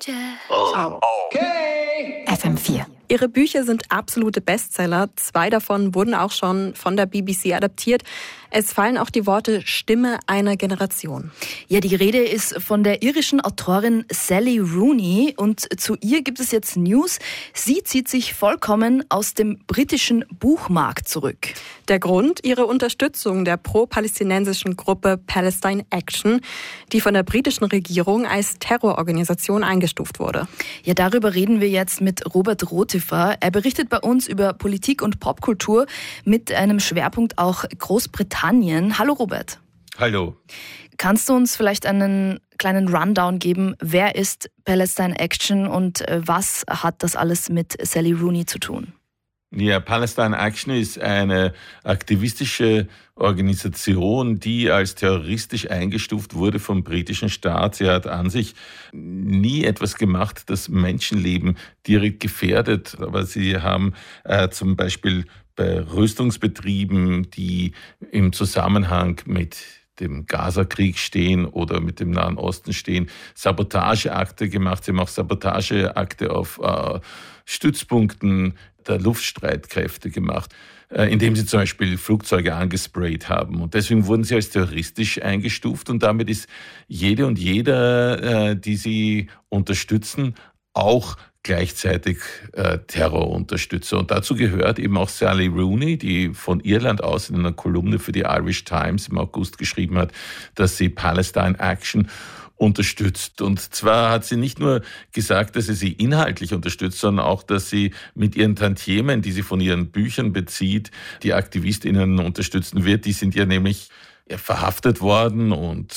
Okay. FM4. Ihre Bücher sind absolute Bestseller. 2 davon wurden auch schon von der BBC adaptiert. Es fallen auch die Worte Stimme einer Generation. Ja, die Rede ist von der irischen Autorin Sally Rooney und zu ihr gibt es jetzt News. Sie zieht sich vollkommen aus dem britischen Buchmarkt zurück. Der Grund? Ihre Unterstützung der pro-palästinensischen Gruppe Palestine Action, die von der britischen Regierung als Terrororganisation eingestuft wurde. Ja, darüber reden wir jetzt mit Robert Rothiffer. Er berichtet bei uns über Politik und Popkultur mit einem Schwerpunkt auch Großbritannien. Hallo Robert. Hallo. Kannst du uns vielleicht einen kleinen Rundown geben? Wer ist Palestine Action und was hat das alles mit Sally Rooney zu tun? Ja, Palestine Action ist eine aktivistische Organisation, die als terroristisch eingestuft wurde vom britischen Staat. Sie hat an sich nie etwas gemacht, das Menschenleben direkt gefährdet. Aber sie haben zum Beispiel bei Rüstungsbetrieben, die im Zusammenhang mit dem Gaza-Krieg stehen oder mit dem Nahen Osten stehen, Sabotageakte gemacht. Sie haben auch Sabotageakte auf Stützpunkten der Luftstreitkräfte gemacht, indem sie zum Beispiel Flugzeuge angesprayt haben. Und deswegen wurden sie als terroristisch eingestuft und damit ist jede und jeder, die sie unterstützen, auch gleichzeitig Terrorunterstützer. Und dazu gehört eben auch Sally Rooney, die von Irland aus in einer Kolumne für die Irish Times im August geschrieben hat, dass sie Palestine Action unterstützt. Und zwar hat sie nicht nur gesagt, dass sie inhaltlich unterstützt, sondern auch, dass sie mit ihren Tantiemen, die sie von ihren Büchern bezieht, die AktivistInnen unterstützen wird. Die sind ja nämlich verhaftet worden und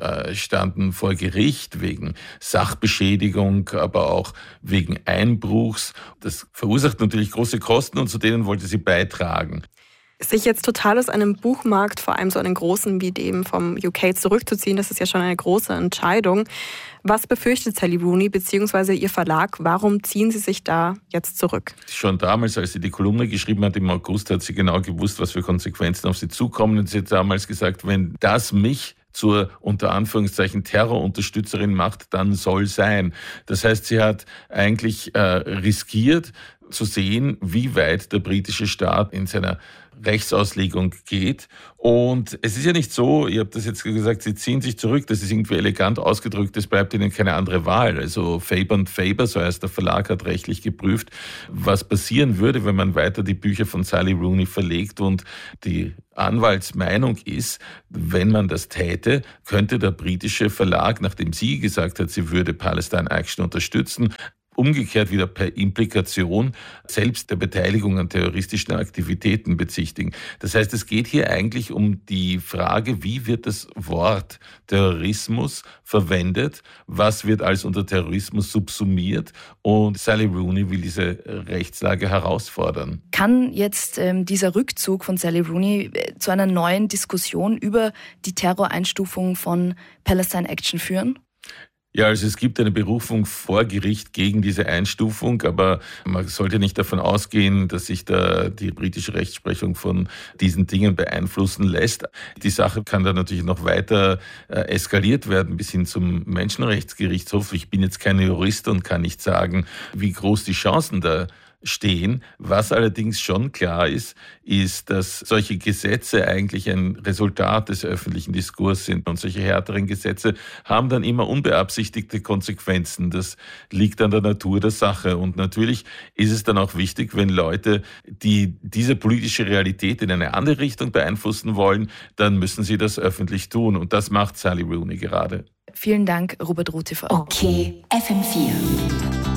standen vor Gericht wegen Sachbeschädigung, aber auch wegen Einbruchs. Das verursacht natürlich große Kosten und zu denen wollte sie beitragen. Sich jetzt total aus einem Buchmarkt, vor allem so einen großen wie dem vom UK, zurückzuziehen, das ist ja schon eine große Entscheidung. Was befürchtet Sally Rooney bzw. ihr Verlag? Warum ziehen Sie sich da jetzt zurück? Schon damals, als sie die Kolumne geschrieben hat im August, hat sie genau gewusst, was für Konsequenzen auf sie zukommen. Und sie hat damals gesagt, wenn das mich zur unter Anführungszeichen Terrorunterstützerin macht, dann soll sein. Das heißt, sie hat eigentlich riskiert zu sehen, wie weit der britische Staat in seiner Rechtsauslegung geht. Und es ist ja nicht so, ihr habt das jetzt gesagt, sie ziehen sich zurück, das ist irgendwie elegant ausgedrückt, es bleibt ihnen keine andere Wahl. Also Faber & Faber, so heißt der Verlag, hat rechtlich geprüft, was passieren würde, wenn man weiter die Bücher von Sally Rooney verlegt. Und die Anwaltsmeinung ist, wenn man das täte, könnte der britische Verlag, nachdem sie gesagt hat, sie würde Palestine Action unterstützen, umgekehrt wieder per Implikation selbst der Beteiligung an terroristischen Aktivitäten bezichtigen. Das heißt, es geht hier eigentlich um die Frage, wie wird das Wort Terrorismus verwendet, was wird als unter Terrorismus subsumiert, und Sally Rooney will diese Rechtslage herausfordern. Kann jetzt dieser Rückzug von Sally Rooney zu einer neuen Diskussion über die Terroreinstufung von Palestine Action führen? Ja, also es gibt eine Berufung vor Gericht gegen diese Einstufung, aber man sollte nicht davon ausgehen, dass sich da die britische Rechtsprechung von diesen Dingen beeinflussen lässt. Die Sache kann dann natürlich noch weiter eskaliert werden bis hin zum Menschenrechtsgerichtshof. Ich bin jetzt kein Jurist und kann nicht sagen, wie groß die Chancen da stehen. Was allerdings schon klar ist, dass solche Gesetze eigentlich ein Resultat des öffentlichen Diskurses sind. Und solche härteren Gesetze haben dann immer unbeabsichtigte Konsequenzen. Das liegt an der Natur der Sache. Und natürlich ist es dann auch wichtig, wenn Leute, die diese politische Realität in eine andere Richtung beeinflussen wollen, dann müssen sie das öffentlich tun. Und das macht Sally Rooney gerade. Vielen Dank, Robert Rothiffer. Okay, FM4.